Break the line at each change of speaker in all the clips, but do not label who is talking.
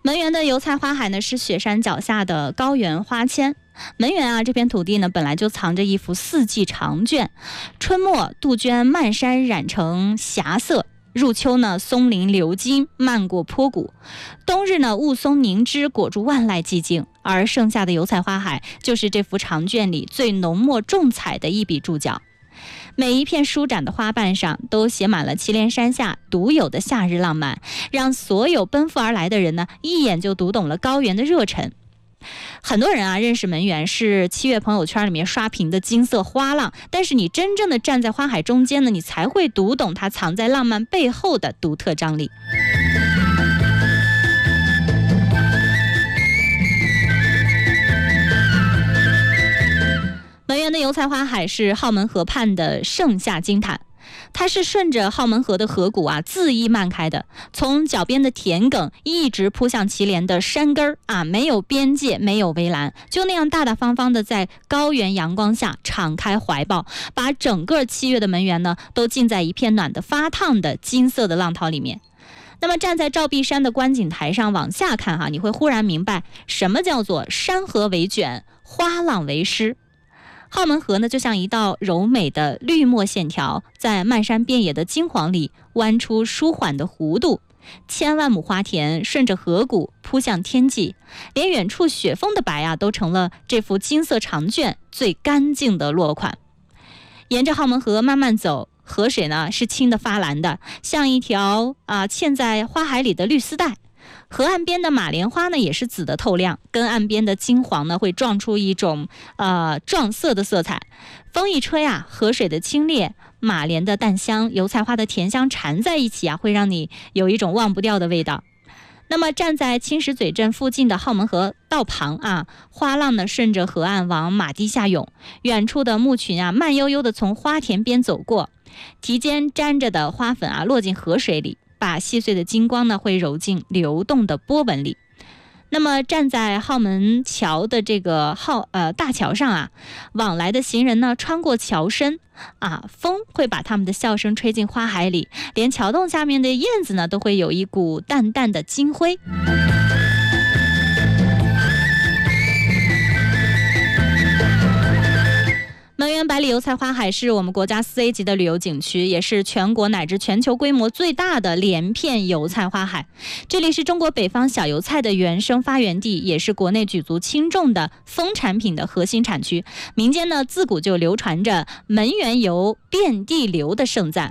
门源的油菜花海呢，是雪山脚下的高原花阡。门源啊，这片土地呢，本来就藏着一幅四季长卷。春末杜鹃漫山染成霞色，入秋呢，松林流金漫过坡谷，冬日呢，雾凇凝脂裹住万籁寂静。而盛夏的油菜花海，就是这幅长卷里最浓墨重彩的一笔注脚。每一片舒展的花瓣上都写满了祁连山下独有的夏日浪漫，让所有奔赴而来的人呢，一眼就读懂了高原的热忱。很多人啊认识门源是7月朋友圈里面刷屏的金色花浪，但是你真正的站在花海中间呢，你才会读懂它藏在浪漫背后的独特张力。门源的油菜花海是浩门河畔的盛夏金毯，它是顺着浩门河的河谷啊恣意漫开的，从脚边的田埂一直扑向祁连的山根啊，没有边界，没有围栏，就那样大大方方的在高原阳光下敞开怀抱，把整个7月的门源呢都浸在一片暖得发烫的金色的浪涛里面。那么站在照壁山的观景台上往下看哈，你会忽然明白什么叫做山河为卷，花浪为诗。浩门河呢，就像一道柔美的绿墨线条，在漫山遍野的金黄里弯出舒缓的弧度。千万亩花田顺着河谷扑向天际，连远处雪峰的白啊，都成了这幅金色长卷最干净的落款。沿着浩门河慢慢走，河水呢是清的发蓝的，像一条嵌在花海里的绿丝带。河岸边的马莲花呢也是紫的透亮，跟岸边的金黄呢会撞出一种撞色的色彩。风一吹啊，河水的清冽，马莲的淡香，油菜花的甜香缠在一起啊，会让你有一种忘不掉的味道。那么站在青石嘴镇附近的浩门河道旁啊，花浪呢顺着河岸往马堤下涌，远处的牧群啊慢悠悠地从花田边走过，蹄间沾着的花粉啊落进河水里，把细碎的金光呢会揉进流动的波纹里。那么站在浩门桥的这个大桥上啊，往来的行人呢穿过桥身啊，风会把他们的笑声吹进花海里，连桥洞下面的燕子呢都会有一股淡淡的金辉。门源百里油菜花海是我们国家4A 级的旅游景区，也是全国乃至全球规模最大的连片油菜花海。这里是中国北方小油菜的原生发源地，也是国内举足轻重的蜂产品的核心产区。民间呢自古就流传着门源油遍地流的盛赞。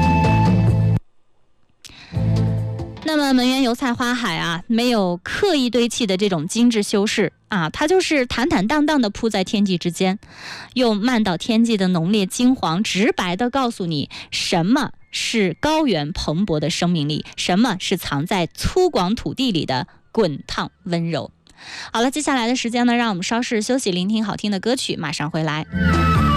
那么门源油菜花海啊，没有刻意堆砌的这种精致修饰啊，它就是坦坦荡荡的铺在天际之间，用漫到天际的浓烈金黄，直白的告诉你什么是高原蓬勃的生命力，什么是藏在粗犷土地里的滚烫温柔。好了，接下来的时间呢，让我们稍事休息，聆听好听的歌曲，马上回来。